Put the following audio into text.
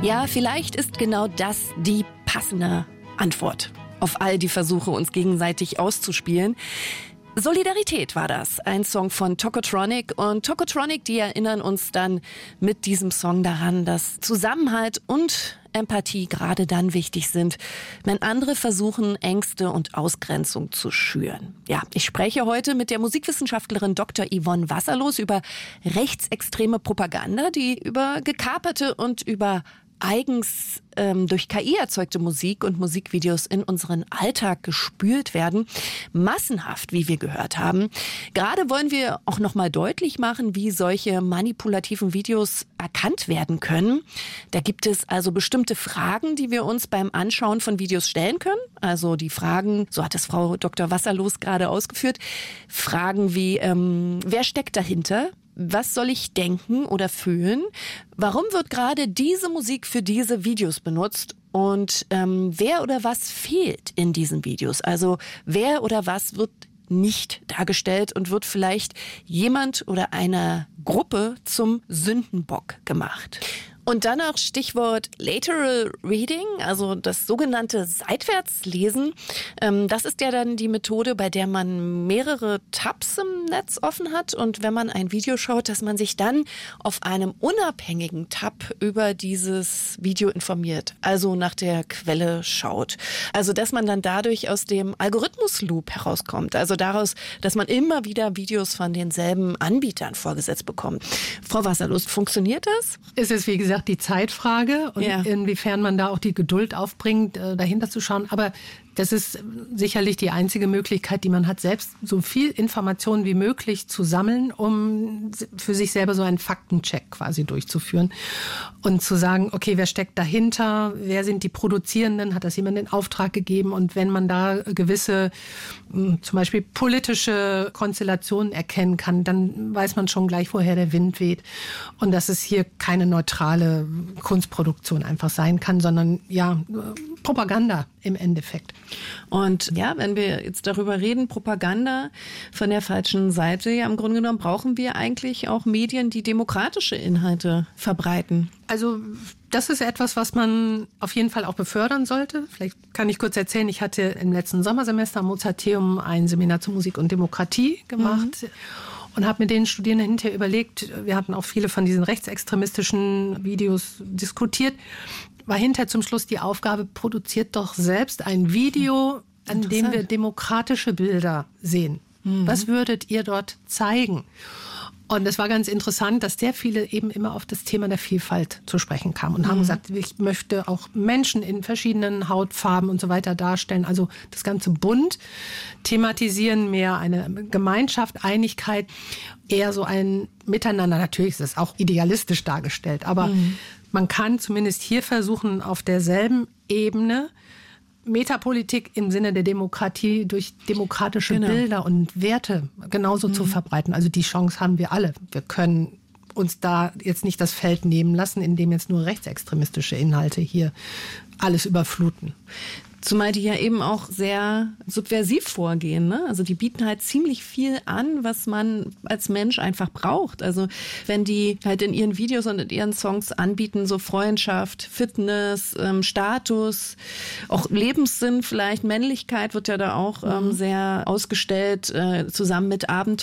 Ja, vielleicht ist genau das die passende Antwort auf all die Versuche, uns gegenseitig auszuspielen. Solidarität war das, ein Song von Tokotronic. Und Tokotronic, die erinnern uns dann mit diesem Song daran, dass Zusammenhalt und Empathie gerade dann wichtig sind, wenn andere versuchen, Ängste und Ausgrenzung zu schüren. Ja, ich spreche heute mit der Musikwissenschaftlerin Dr. Yvonne Wasserlos über rechtsextreme Propaganda, die über gekaperte und über eigens durch KI erzeugte Musik und Musikvideos in unseren Alltag gespült werden. Massenhaft, wie wir gehört haben. Gerade wollen wir auch nochmal deutlich machen, wie solche manipulativen Videos erkannt werden können. Da gibt es also bestimmte Fragen, die wir uns beim Anschauen von Videos stellen können. Also die Fragen, so hat es Frau Dr. Wasserlos gerade ausgeführt, Fragen wie, wer steckt dahinter? Was soll ich denken oder fühlen? Warum wird gerade diese Musik für diese Videos benutzt? Und wer oder was fehlt in diesen Videos? Also wer oder was wird nicht dargestellt und wird vielleicht jemand oder eine Gruppe zum Sündenbock gemacht? Und dann auch Stichwort Lateral Reading, also das sogenannte Seitwärtslesen. Das ist ja dann die Methode, bei der man mehrere Tabs im Netz offen hat und wenn man ein Video schaut, dass man sich dann auf einem unabhängigen Tab über dieses Video informiert, also nach der Quelle schaut. Also dass man dann dadurch aus dem Algorithmus-Loop herauskommt, also daraus, dass man immer wieder Videos von denselben Anbietern vorgesetzt bekommt. Frau Wasserlos, funktioniert das? Es ist, wie gesagt, die Zeitfrage und inwiefern man da auch die Geduld aufbringt, dahinter zu schauen. Aber das ist sicherlich die einzige Möglichkeit, die man hat, selbst so viel Informationen wie möglich zu sammeln, um für sich selber so einen Faktencheck quasi durchzuführen und zu sagen, okay, wer steckt dahinter, wer sind die Produzierenden, hat das jemand in Auftrag gegeben? Und wenn man da gewisse, zum Beispiel politische Konstellationen erkennen kann, dann weiß man schon gleich, woher der Wind weht und dass es hier keine neutrale Kunstproduktion einfach sein kann, sondern ja, Propaganda im Endeffekt. Und ja, wenn wir jetzt darüber reden, Propaganda von der falschen Seite, ja, im Grunde genommen brauchen wir eigentlich auch Medien, die demokratische Inhalte verbreiten. Also das ist etwas, was man auf jeden Fall auch befördern sollte. Vielleicht kann ich kurz erzählen, ich hatte im letzten Sommersemester am Mozarteum ein Seminar zu Musik und Demokratie gemacht. Und habe mit den Studierenden hinterher überlegt, wir hatten auch viele von diesen rechtsextremistischen Videos diskutiert, war hinterher zum Schluss die Aufgabe, produziert doch selbst ein Video, an dem wir demokratische Bilder sehen. Was würdet ihr dort zeigen? Und es war ganz interessant, dass sehr viele eben immer auf das Thema der Vielfalt zu sprechen kamen und haben gesagt, ich möchte auch Menschen in verschiedenen Hautfarben und so weiter darstellen. Also das ganze bunt thematisieren, mehr eine Gemeinschaft, Einigkeit, eher so ein Miteinander. Natürlich ist es auch idealistisch dargestellt, aber man kann zumindest hier versuchen, auf derselben Ebene Metapolitik im Sinne der Demokratie durch demokratische Bilder und Werte genauso zu verbreiten. Also die Chance haben wir alle. Wir können uns da jetzt nicht das Feld nehmen lassen, indem jetzt nur rechtsextremistische Inhalte hier alles überfluten. Zumal die ja eben auch sehr subversiv vorgehen, ne? Also die bieten halt ziemlich viel an, was man als Mensch einfach braucht. Also wenn die halt in ihren Videos und in ihren Songs anbieten, so Freundschaft, Fitness, Status, auch Lebenssinn vielleicht, Männlichkeit wird ja da auch sehr ausgestellt, zusammen mit Abenteuer.